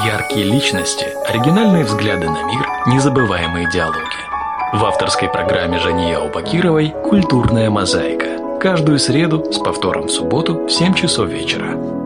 Яркие личности, оригинальные взгляды на мир, незабываемые диалоги. В авторской программе Жании Аубакировой «Культурная мозаика». Каждую среду с повтором в субботу в 7 часов вечера.